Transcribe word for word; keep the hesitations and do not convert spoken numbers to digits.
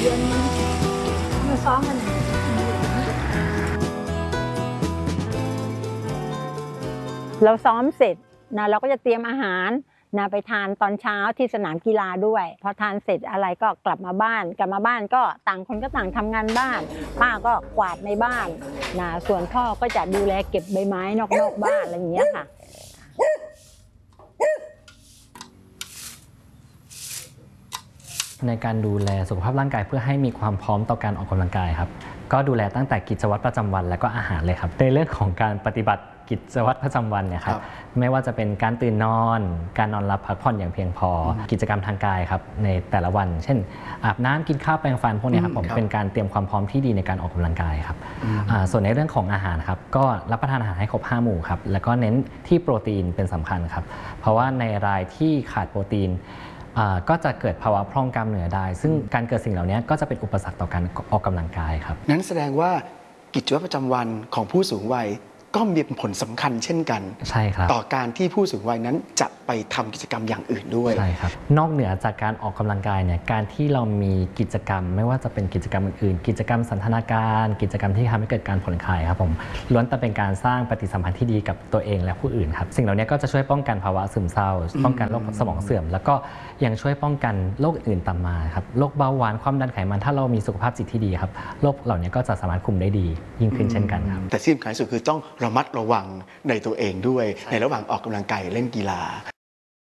ดือนมาซ้อมกันเราซ้อมเสร็จนะเราก็จะเตรียมอาหารนะไปทานตอนเช้าที่สนามกีฬาด้วยพอทานเสร็จอะไรก็กลับมาบ้านกลับมาบ้านก็ต่างคนก็ต่างทำงานบ้านป้าก็กวาดในบ้านนะส่วนพ่อก็จะดูแลเก็บใบไม้นอกๆบ้านอะไรอย่างเงี้ยค่ะในการดูแลสุขภาพร่างกายเพื่อให้มีความพร้อมต่อการออกกำลังกายครับก็ดูแลตั้งแต่กิจวัตรประจำวันและก็อาหารเลยครับในเรื่องของการปฏิบัติกิจวัตรประจำวันเนี่ยครับไม่ว่าจะเป็นการตื่นนอนการนอนหลับพักผ่อนอย่างเพียงพอกิจกรรมทางกายครับในแต่ละวันเช่นอาบน้ำกินข้าวแปรงฟันพวกนี้ครับผมเป็นการเตรียมความพร้อมที่ดีในการออกกำลังกายครับส่วนในเรื่องของอาหารครับก็รับประทานอาหารให้ครบห้าหมู่ครับแล้วก็เน้นที่โปรตีนเป็นสำคัญครับเพราะว่าในรายที่ขาดโปรตีนก็จะเกิดภาวะพร่องกล้ามเนื้อได้ซึ่งการเกิดสิ่งเหล่านี้ก็จะเป็นอุปสรรคต่อการออกกำลังกายครับนั้นแสดงว่ากิจวัตรประจำวันของผู้สูงวัยก็มีผลสำคัญเช่นกันใช่ครับต่อการที่ผู้สูงวัยนั้นจะไปทำกิจกรรมอย่างอื่นด้วยใช่ครับนอกเหนือจากการออกกำลังกายเนี่ยการที่เรามีกิจกรรมไม่ว่าจะเป็นกิจกรรมอื่นๆกิจกรรมสันทนาการกิจกรรมที่ทำให้เกิดการผ่อนคลายครับผมล้วนแต่เป็นการสร้างปฏิสัมพันธ์ที่ดีกับตัวเองและผู้อื่นครับสิ่งเหล่านี้ก็จะช่วยป้องกันภาวะซึมเศร้าป้องกันโรคสมองเสื่อมแล้วก็ยังช่วยป้องกันโรคอื่นตามมาครับโรคเบาหวานความดันไขมันถ้าเรามีสุขภาพจิตที่ดีครับโรคเหล่านี้ก็จะสามารถคุมได้ดียิ่งขึ้นเช่นกันครับแต่ที่สำคัญที่สุดคือต้องระมัดระวังในตัวเองด้วยในระหว่างออกกำลังกายเล่นกีฬา